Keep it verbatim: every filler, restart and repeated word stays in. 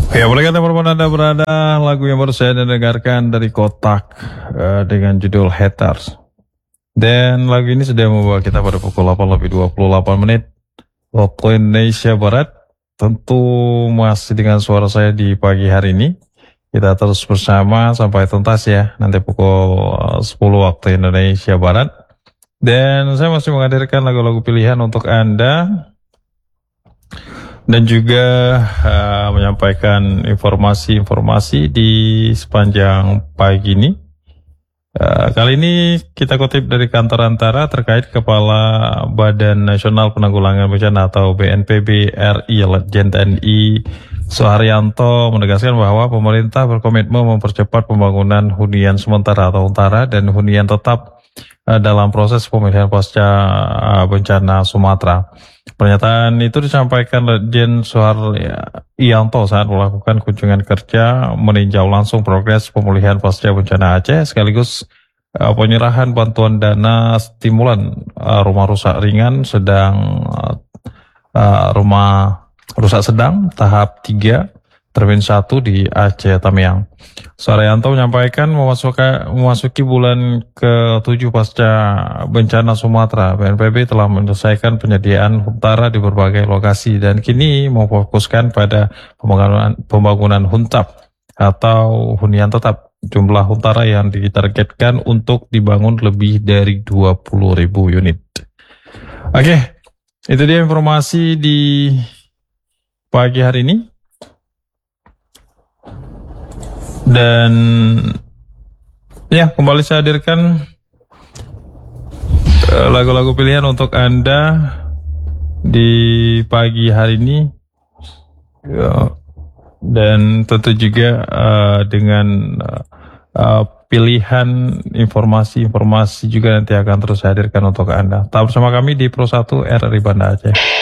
Ya, boleh kata teman Anda berada lagu yang baru saya dengarkan dari Kotak uh, dengan judul Haters. Dan lagu ini sudah membawa kita pada pukul delapan lebih dua puluh delapan menit waktu Indonesia Barat. Tentu masih dengan suara saya di pagi hari ini. Kita terus bersama sampai tuntas ya, nanti pukul sepuluh waktu Indonesia Barat. Dan saya masih menghadirkan lagu-lagu pilihan untuk Anda. Dan juga uh, menyampaikan informasi-informasi di sepanjang pagi ini. Uh, kali ini kita kutip dari Kantor Antara terkait Kepala Badan Nasional Penanggulangan Bencana atau B N P B R I Letjen T N I Soeharyanto menegaskan bahwa pemerintah berkomitmen mempercepat pembangunan hunian sementara atau untara dan hunian tetap uh, dalam proses pemulihan pasca uh, bencana Sumatera. Pernyataan itu disampaikan Letjen Soeharyanto saat melakukan kunjungan kerja meninjau langsung progres pemulihan pasca bencana Aceh sekaligus uh, penyerahan bantuan dana stimulan uh, rumah rusak ringan sedang uh, rumah rusak sedang tahap tiga Termin satu di Aceh Tamiang. Soeharyanto menyampaikan memasuki, memasuki bulan ke tujuh pasca bencana Sumatera, B N P B telah menyelesaikan penyediaan huntara di berbagai lokasi dan kini memfokuskan pada pembangunan, pembangunan huntap atau hunian tetap. Jumlah huntara yang ditargetkan untuk dibangun lebih dari dua puluh ribu unit. Oke, itu dia informasi di pagi hari ini. Dan ya, kembali saya hadirkan lagu-lagu pilihan untuk Anda di pagi hari ini. Ya, dan tentu juga uh, dengan uh, pilihan informasi-informasi juga nanti akan terus saya hadirkan untuk Anda. Tetap bersama kami di Pro satu R R I Banda Aceh.